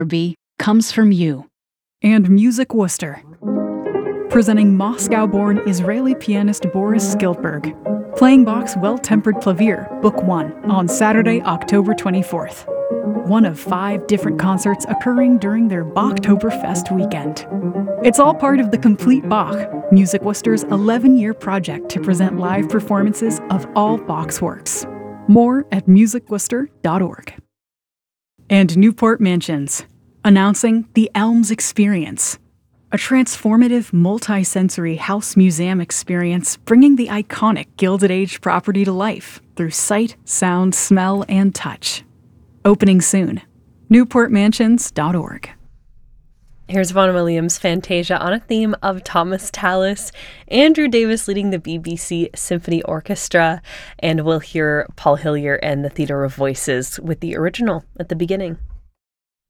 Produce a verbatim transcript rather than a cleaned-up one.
be comes from you. And Music Worcester, presenting Moscow-born Israeli pianist Boris Skiltberg, playing Bach's Well-Tempered Clavier, Book one, on Saturday, October twenty-fourth. One of five different concerts occurring during their Bachtoberfest weekend. It's all part of the Complete Bach, Music Worcester's eleven-year project to present live performances of all Bach's works. More at music worcester dot org. And Newport Mansions, announcing the Elms Experience, a transformative multi-sensory house museum experience bringing the iconic Gilded Age property to life through sight, sound, smell, and touch. Opening soon. newport mansions dot org. Here's Vaughan Williams' Fantasia on a theme of Thomas Tallis, Andrew Davis leading the B B C Symphony Orchestra, and we'll hear Paul Hillier and the Theatre of Voices with the original at the beginning.